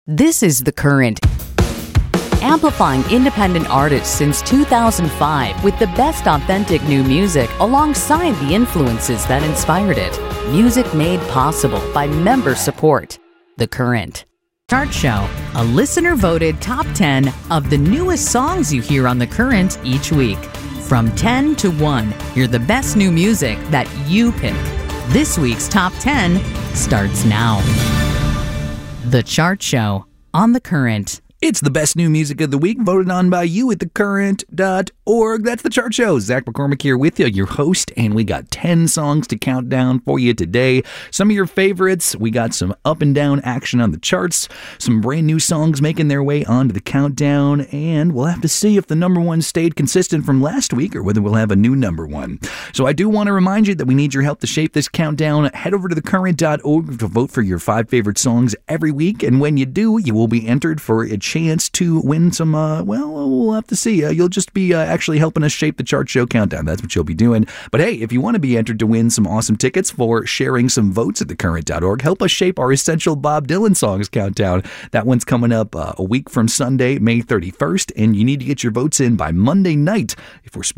This is The Current, amplifying independent artists since 2005 with the best authentic new music alongside the influences that inspired it. Music made possible by member support. The Current Chart Show, a listener-voted top 10 of the newest songs you hear on The Current each week. From 10 to 1, you're the best new music that you pick. This week's top 10 starts now. The Chart Show on The Current. It's the best new music of the week, voted on by you at thecurrent.org. That's the Chart Show. Zach McCormick here with you, your host, and we got 10 songs to count down for you today. Some of your favorites. We got some up and down action on the charts, some brand new songs making their way onto the countdown, and we'll have to see if the number one stayed consistent from last week or whether we'll have a new number one. So I do want to remind you that we need your help to shape this countdown. Head over to thecurrent.org to vote for your 5 favorite songs every week, and when you do, you will be entered for a chance to win some, we'll have to see. You'll just be actually helping us shape the Chart Show countdown. That's what you'll be doing. But hey, if you want to be entered to win some awesome tickets for sharing some votes at thecurrent.org, help us shape our essential Bob Dylan songs countdown. That one's coming up a week from Sunday, May 31st, and you need to get your votes in by Monday night if we're